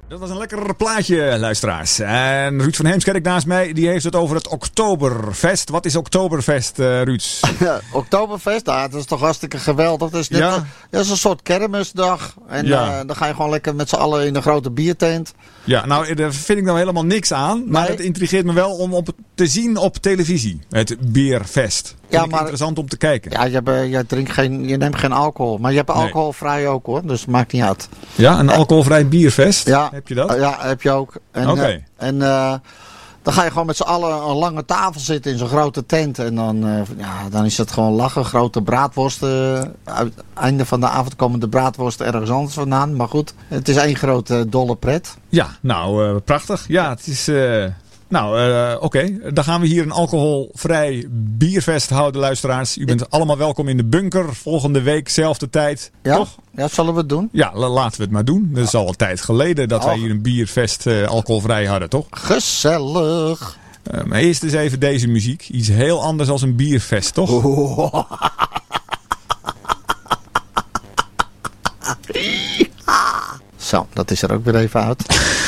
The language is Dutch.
Dat was een lekker plaatje, luisteraars. En Ruud van Heemskerk naast mij, die heeft het over het Oktoberfest. Wat is Oktoberfest, Ruud? Oktoberfest, dat is toch hartstikke geweldig. Dat is, dat is een soort kermisdag. En dan ga je gewoon lekker met z'n allen in een grote biertent. Ja, nou, daar vind ik nou helemaal niks aan. Maar het intrigeert me wel om te zien op televisie. Het bierfest. Ja, maar interessant om te kijken. Ja, je neemt geen alcohol. Maar je hebt alcoholvrij ook hoor. Dus het maakt niet uit. Ja, een alcoholvrij bierfest? Ja. Heb je dat? Ja, heb je ook. En dan ga je gewoon met z'n allen aan een lange tafel zitten in zo'n grote tent. En dan is het gewoon lachen. Grote braadworsten. Aan het einde van de avond komen de braadworsten ergens anders vandaan. Maar goed, het is één grote dolle pret. Ja, nou, prachtig. Ja, het is... Oké. Dan gaan we hier een alcoholvrij bierfest houden, luisteraars. U bent allemaal welkom in de bunker. Volgende week, zelfde tijd. Ja, toch? Ja, zullen we het doen? Ja, laten we het maar doen. Dat is al een tijd geleden dat wij hier een bierfest alcoholvrij hadden, toch? Gezellig. Maar eerst eens even deze muziek. Iets heel anders als een bierfest, toch? Zo, dat is er ook weer even uit.